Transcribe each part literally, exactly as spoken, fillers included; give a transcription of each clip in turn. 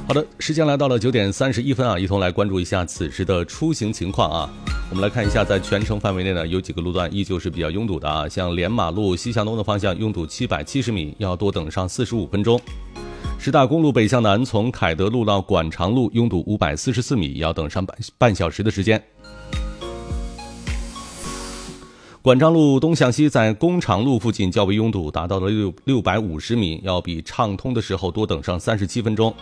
好的，时间来到了九点三十一分啊，一同来关注一下此时的出行情况啊。我们来看一下，在全城范围内呢，有几个路段依旧是比较拥堵的啊，像连马路西向东的方向拥堵七百七十米，要多等上四十五分钟。十大公路北向南，从凯德路到管长路拥堵五百四十四米，要等上半半小时的时间。管长路东向西，在工厂路附近较为拥堵，达到了六六百五十米，要比畅通的时候多等上三十七分钟。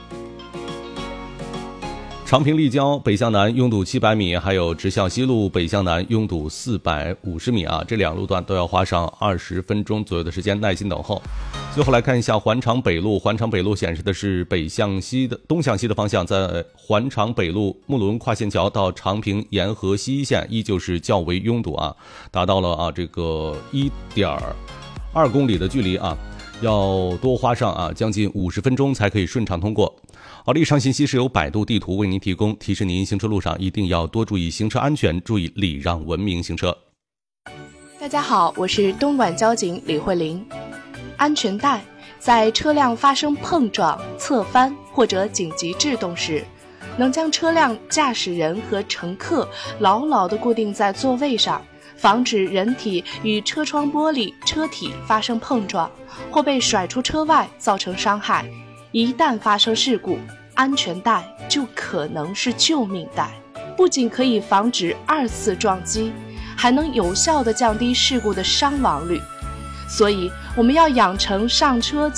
长平立交北向南拥堵七百米，还有直孝西路北向南拥堵四百五十米啊，这两路段都要花上二十分钟左右的时间耐心等候。最后来看一下环长北路，环长北路显示的是北向西的东向西的方向，在环长北路木伦跨线桥到长平沿河西一线依旧是较为拥堵啊，达到了啊这个一点二公里的距离啊，要多花上啊将近五十分钟才可以顺畅通过。好的，以上信息是由百度地图为您提供，提示您行车路上一定要多注意行车安全，注意礼让文明行车。 大家好，我是东莞交警李慧玲。安全带在车辆发生碰撞、侧翻或者紧急制动时，能将车辆驾驶人和乘客牢牢地固定在座位上，防止人体与车窗玻璃、车体发生碰撞或被甩出车外造成伤害。一旦发生事故，安全带就可能是救命带，不仅可以防止二次撞击，还能有效地降低事故的伤亡率。所以我们要养成上车